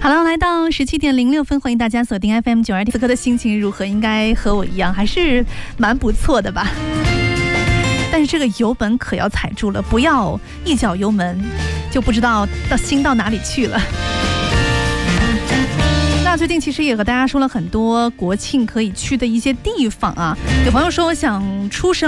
好了，来到17:06，欢迎大家锁定 FM92。此刻的心情如何？应该和我一样，还是蛮不错的吧。但是这个油门可要踩住了，不要一脚油门就不知道心到哪里去了。那最近其实也和大家说了很多国庆可以去的一些地方啊。有朋友说想出省